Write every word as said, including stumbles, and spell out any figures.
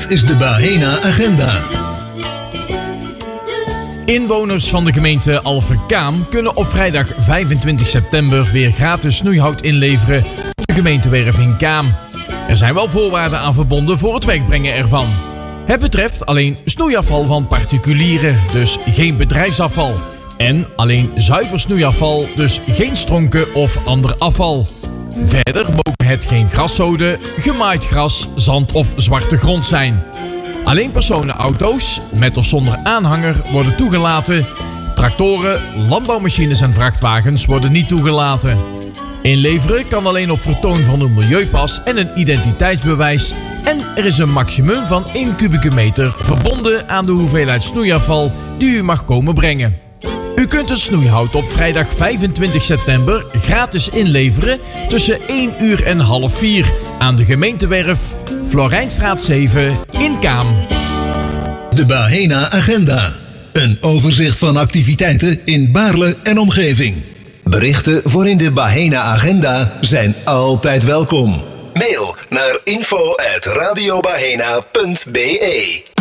is de Bahena Agenda. Inwoners van de gemeente Alphen-Kaam kunnen op vrijdag vijfentwintig september weer gratis snoeihout inleveren op de gemeentewerf in Kaam. Er zijn wel voorwaarden aan verbonden voor het wegbrengen ervan. Het betreft alleen snoeiafval van particulieren, dus geen bedrijfsafval. En alleen zuiver snoeiafval, dus geen stronken of ander afval. Verder mogen het geen graszoden, gemaaid gras, zand of zwarte grond zijn. Alleen personenauto's, met of zonder aanhanger, worden toegelaten. Tractoren, landbouwmachines en vrachtwagens worden niet toegelaten. Inleveren kan alleen op vertoon van een milieupas en een identiteitsbewijs. En er is een maximum van één kubieke meter verbonden aan de hoeveelheid snoeiafval die u mag komen brengen. U kunt het snoeihout op vrijdag vijfentwintig september gratis inleveren tussen één uur en half vier aan de gemeentewerf Florijnstraat zeven in Kaam. De Bahena Agenda. Een overzicht van activiteiten in Baarle en omgeving. Berichten voor in de Bahena Agenda zijn altijd welkom. Mail naar info at radiobahena punt be.